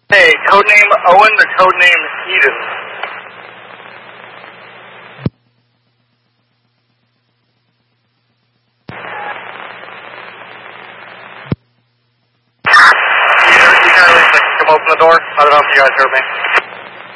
Hey, codename Owen, the codename Eden. You guys come open the door? I don't know if you guys heard me.